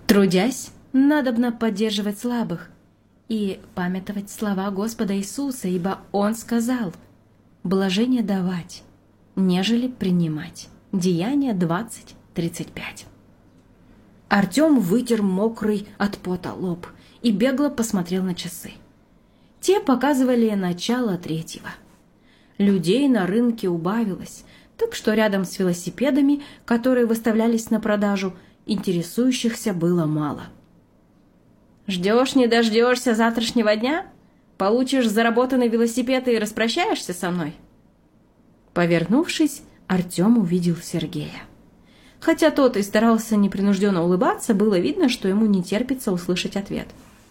Трудясь, надобно поддерживать слабых и памятовать слова Господа Иисуса, ибо Он сказал: «Блажение давать, нежели принимать». Деяния 20:35. Артем вытер мокрый от пота лоб и бегло посмотрел на часы. Те показывали начало 3-го. Людей на рынке убавилось, так что рядом с велосипедами, которые выставлялись на продажу, интересующихся было мало. «Ждешь, не дождешься завтрашнего дня? Получишь заработанный велосипед и распрощаешься со мной?» Повернувшись, Артем увидел Сергея. Хотя тот и старался непринужденно улыбаться, было видно, что ему не терпится услышать ответ.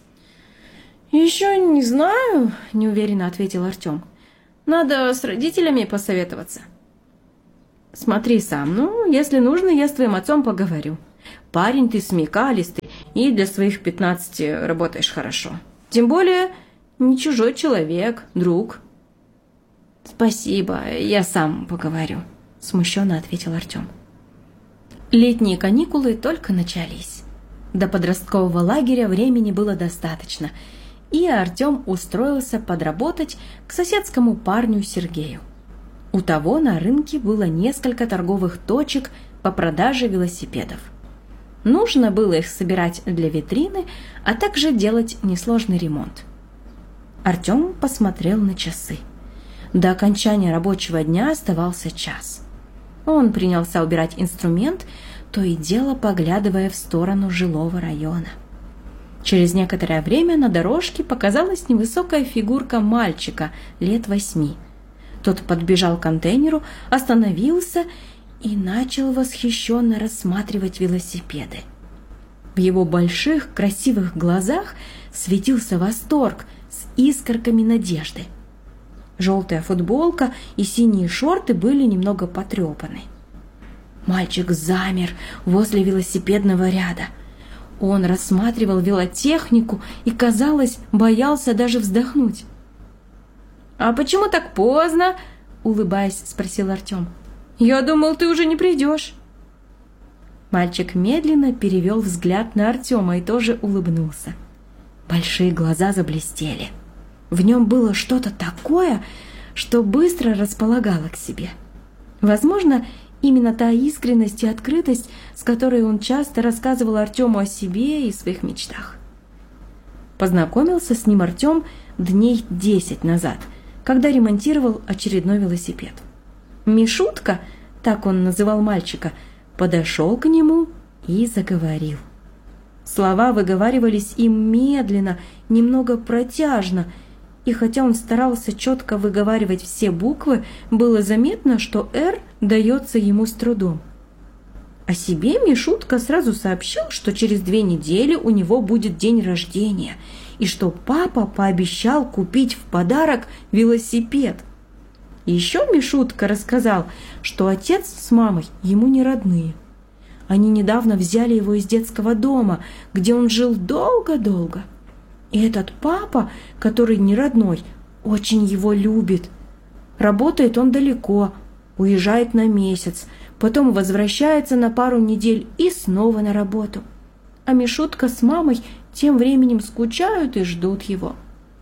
«Еще не знаю», – неуверенно ответил Артем. «Надо с родителями посоветоваться». «Смотри сам, если нужно, я с твоим отцом поговорю. Парень ты смекалистый и для своих 15 работаешь хорошо. Тем более не чужой человек, друг». «Спасибо, я сам поговорю», – смущенно ответил Артем. Летние каникулы только начались. До подросткового лагеря времени было достаточно, и Артем устроился подработать к соседскому парню Сергею. У того на рынке было несколько торговых точек по продаже велосипедов. Нужно было их собирать для витрины, а также делать несложный ремонт. Артем посмотрел на часы. До окончания рабочего дня оставался час. Он принялся убирать инструмент, то и дело поглядывая в сторону жилого района. Через некоторое время на дорожке показалась невысокая фигурка мальчика лет 8. Тот подбежал к контейнеру, остановился и начал восхищенно рассматривать велосипеды. В его больших красивых глазах светился восторг с искорками надежды. Желтая футболка и синие шорты были немного потрепаны. Мальчик замер возле велосипедного ряда. Он рассматривал велотехнику и, казалось, боялся даже вздохнуть. «А почему так поздно?» – улыбаясь, спросил Артем. «Я думал, ты уже не придешь». Мальчик медленно перевел взгляд на Артема и тоже улыбнулся. Большие глаза заблестели. В нем было что-то такое, что быстро располагало к себе. Возможно, именно та искренность и открытость, с которой он часто рассказывал Артему о себе и своих мечтах. Познакомился с ним Артем дней 10 назад, когда ремонтировал очередной велосипед. Мишутка, так он называл мальчика, подошел к нему и заговорил. Слова выговаривались им медленно, немного протяжно, и хотя он старался четко выговаривать все буквы, было заметно, что «Р» дается ему с трудом. О себе Мишутка сразу сообщил, что через 2 недели у него будет день рождения, и что папа пообещал купить в подарок велосипед. Еще Мишутка рассказал, что отец с мамой ему не родные. Они недавно взяли его из детского дома, где он жил долго-долго. И этот папа, который не родной, очень его любит. Работает он далеко, уезжает на месяц, потом возвращается на пару недель и снова на работу. А Мишутка с мамой тем временем скучают и ждут его.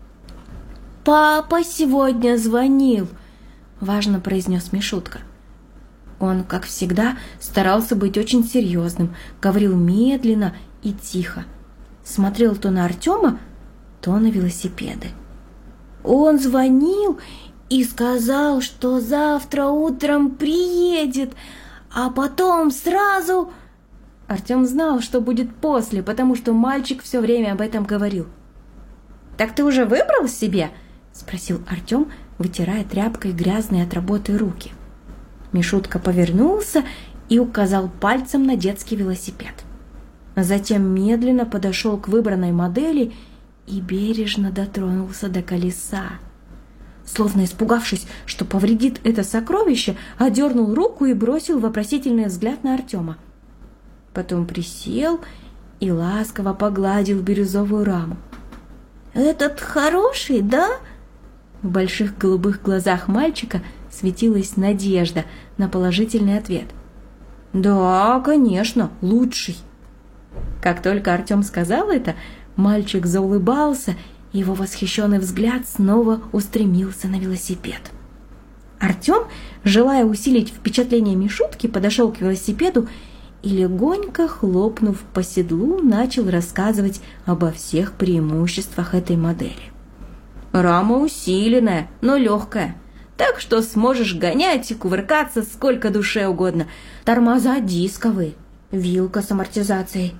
«Папа сегодня звонил», – важно произнес Мишутка. Он, как всегда, старался быть очень серьезным, говорил медленно и тихо. Смотрел то на Артема, то на велосипеды. «Он звонил и сказал, что завтра утром приедет, а потом сразу...» Артем знал, что будет после, потому что мальчик все время об этом говорил. «Так ты уже выбрал себе?» – спросил Артем, вытирая тряпкой грязные от работы руки. Мишутка повернулся и указал пальцем на детский велосипед. Затем медленно подошел к выбранной модели и бережно дотронулся до колеса. Словно испугавшись, что повредит это сокровище, одернул руку и бросил вопросительный взгляд на Артема. Потом присел и ласково погладил бирюзовую раму. «Этот хороший, да?» В больших голубых глазах мальчика светилась надежда на положительный ответ. «Да, конечно, лучший». Как только Артем сказал это, мальчик заулыбался, и его восхищенный взгляд снова устремился на велосипед. Артем, желая усилить впечатление Мишутки, подошел к велосипеду и, легонько хлопнув по седлу, начал рассказывать обо всех преимуществах этой модели. «Рама усиленная, но легкая, так что сможешь гонять и кувыркаться сколько душе угодно. Тормоза дисковые, вилка с амортизацией».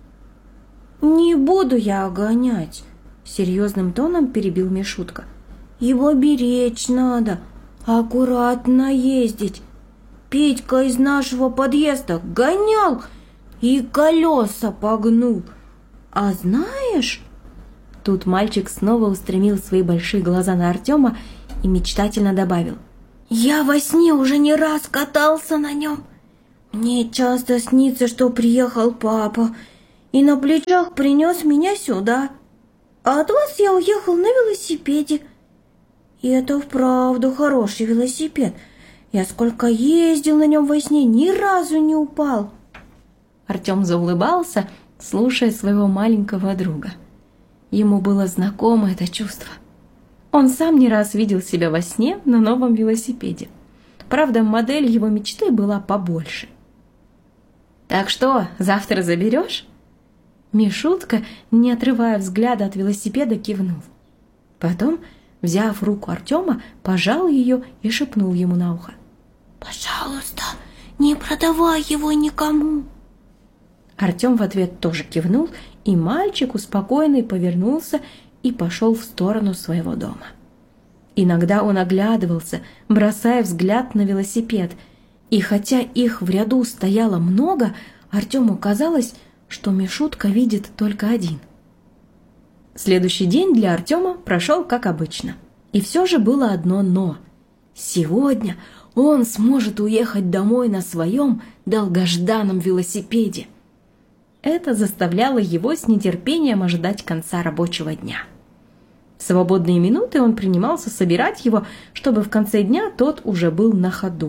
«Не буду я гонять», — серьезным тоном перебил Мишутка. «Его беречь надо, аккуратно ездить. Петька из нашего подъезда гонял и колеса погнул. А знаешь...» Тут мальчик снова устремил свои большие глаза на Артема и мечтательно добавил: «Я во сне уже не раз катался на нем. Мне часто снится, что приехал папа и на плечах принес меня сюда. А от вас я уехал на велосипеде. И это вправду хороший велосипед. Я сколько ездил на нем во сне, ни разу не упал». Артем заулыбался, слушая своего маленького друга. Ему было знакомо это чувство. Он сам не раз видел себя во сне на новом велосипеде. Правда, модель его мечты была побольше. «Так что, завтра заберешь?» Мишутка, не отрывая взгляда от велосипеда, кивнул. Потом, взяв руку Артема, пожал ее и шепнул ему на ухо: «Пожалуйста, не продавай его никому». Артем в ответ тоже кивнул, и мальчик, успокоенный, повернулся и пошел в сторону своего дома. Иногда он оглядывался, бросая взгляд на велосипед, и хотя их в ряду стояло много, Артему казалось, что Мишутка видит только один. Следующий день для Артема прошел как обычно. И все же было одно «но». Сегодня он сможет уехать домой на своем долгожданном велосипеде. Это заставляло его с нетерпением ожидать конца рабочего дня. В свободные минуты он принимался собирать его, чтобы в конце дня тот уже был на ходу.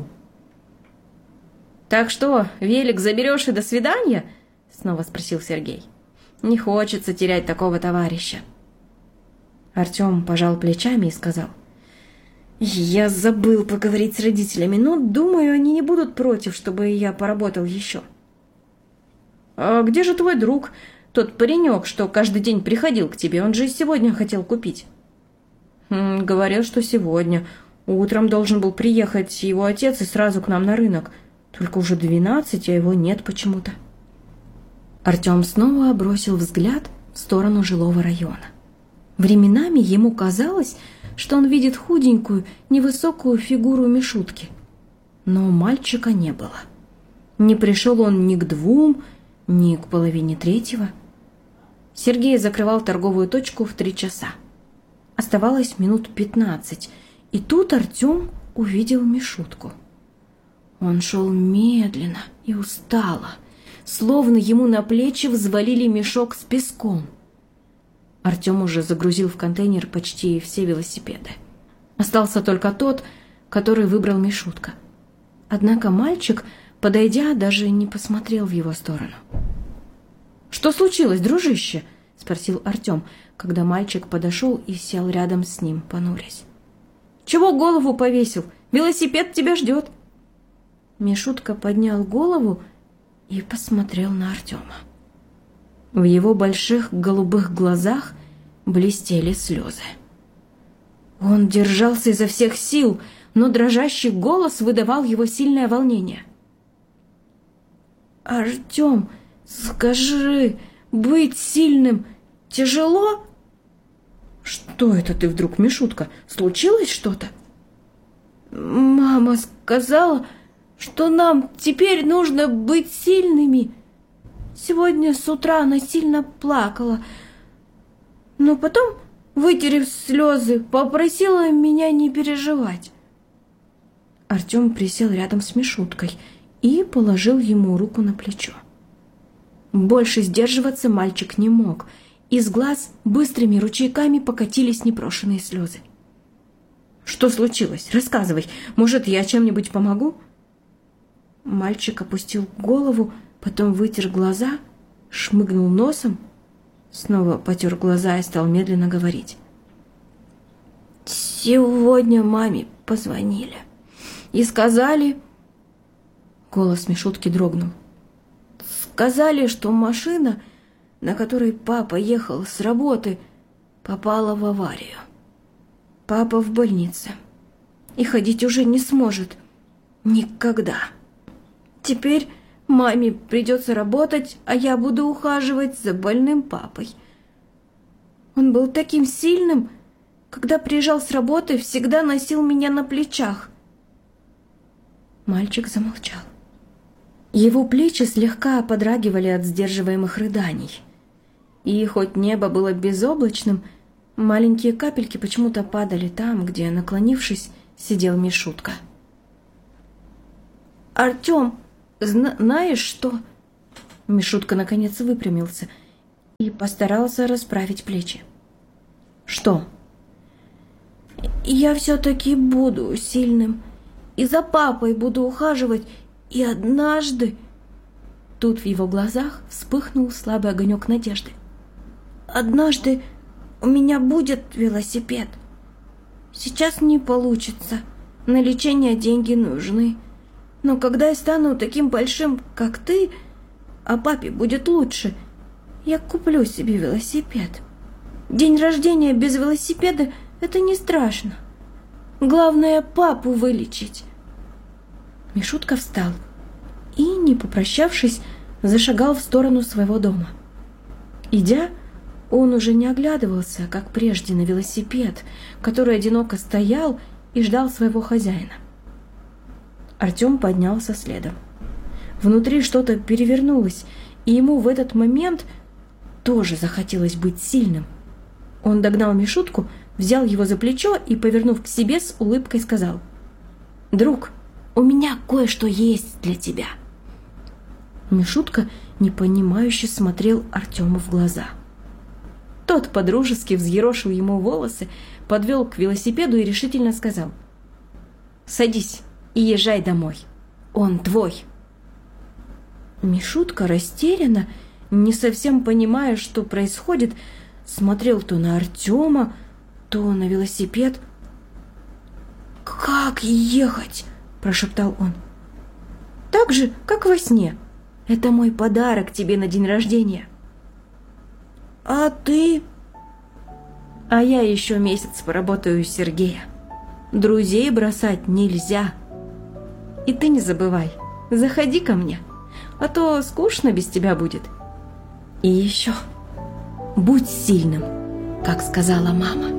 «Так что, велик заберешь и до свидания?» — снова спросил Сергей. «Не хочется терять такого товарища». Артем пожал плечами и сказал: «Я забыл поговорить с родителями, но, думаю, они не будут против, чтобы я поработал еще». «А где же твой друг, тот паренек, что каждый день приходил к тебе? Он же и сегодня хотел купить». «Говорил, что сегодня. Утром должен был приехать его отец и сразу к нам на рынок. Только уже 12, а его нет почему-то». Артем снова бросил взгляд в сторону жилого района. Временами ему казалось, что он видит худенькую, невысокую фигуру Мишутки. Но мальчика не было. Не пришел он ни к 2, ни к половине 3. Сергей закрывал торговую точку в 3 часа. Оставалось минут 15, и тут Артем увидел Мишутку. Он шел медленно и устало, словно ему на плечи взвалили мешок с песком. Артем уже загрузил в контейнер почти все велосипеды. Остался только тот, который выбрал Мишутка. Однако мальчик, подойдя, даже не посмотрел в его сторону. «Что случилось, дружище?» — спросил Артем, когда мальчик подошел и сел рядом с ним, понурясь. «Чего голову повесил? Велосипед тебя ждет!» Мишутка поднял голову и посмотрел на Артема. В его больших голубых глазах блестели слезы. Он держался изо всех сил, но дрожащий голос выдавал его сильное волнение. «Артем, скажи, быть сильным тяжело?» «Что это ты вдруг, Мишутка? Случилось что-то?» «Мама сказала, что нам теперь нужно быть сильными. Сегодня с утра она сильно плакала, но потом, вытерев слезы, попросила меня не переживать». Артем присел рядом с Мишуткой и положил ему руку на плечо. Больше сдерживаться мальчик не мог. Из глаз быстрыми ручейками покатились непрошеные слезы. «Что случилось? Рассказывай. Может, я чем-нибудь помогу?» Мальчик опустил голову, потом вытер глаза шмыгнул носом, снова потер глаза и стал медленно говорить. «Сегодня маме позвонили и сказали...» Голос Мишутки дрогнул. «Сказали, что машина, на которой папа ехал с работы, попала в аварию. Папа в больнице и ходить уже не сможет. Никогда. Теперь маме придется работать, а я буду ухаживать за больным папой. Он был таким сильным, когда приезжал с работы, всегда носил меня на плечах». Мальчик замолчал. Его плечи слегка подрагивали от сдерживаемых рыданий. И хоть небо было безоблачным, маленькие капельки почему-то падали там, где, наклонившись, сидел Мишутка. «Артем, знаешь что?» Мишутка наконец выпрямился и постарался расправить плечи. «Что?» «Я все-таки буду сильным, и за папой буду ухаживать, и однажды...» Тут в его глазах вспыхнул слабый огонек надежды. «Однажды у меня будет велосипед. Сейчас не получится, на лечение деньги нужны. Но когда я стану таким большим, как ты, а папе будет лучше, я куплю себе велосипед. День рождения без велосипеда — это не страшно. Главное, папу вылечить». Мишутка встал и, не попрощавшись, зашагал в сторону своего дома. Идя, он уже не оглядывался, как прежде, на велосипед, который одиноко стоял и ждал своего хозяина. Артем поднялся следом. Внутри что-то перевернулось, и ему в этот момент тоже захотелось быть сильным. Он догнал Мишутку, взял его за плечо и, повернув к себе, с улыбкой сказал: «Друг, у меня кое-что есть для тебя». Мишутка непонимающе смотрел Артему в глаза. Тот подружески взъерошил ему волосы, подвел к велосипеду и решительно сказал: «Садись и езжай домой. Он твой». Мишутка растерянно, не совсем понимая, что происходит, смотрел то на Артема, то на велосипед. «Как ехать?» – прошептал он. «Так же, как во сне. Это мой подарок тебе на день рождения». «А ты?» «А я еще месяц поработаю у Сергея. Друзей бросать нельзя. И ты не забывай, заходи ко мне, а то скучно без тебя будет. И еще, будь сильным, как сказала мама».